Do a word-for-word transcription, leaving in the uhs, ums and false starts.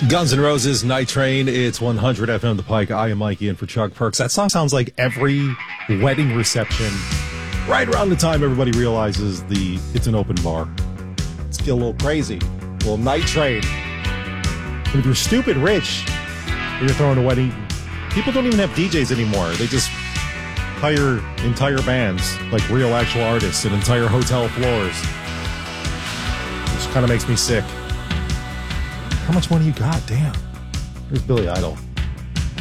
Guns N' Roses, Night Train. It's one hundred F M The Pike. I am Mikey in for Chuck Perks. That song sounds like every wedding reception right around the time everybody realizes the it's an open bar. Let's get a little crazy. A little Night Train. And if you're stupid rich and you're throwing a wedding, people don't even have D Js anymore. They just hire entire bands, like real actual artists, and entire hotel floors. Which kind of makes me sick. How much money you got? Damn. Here's Billy Idol.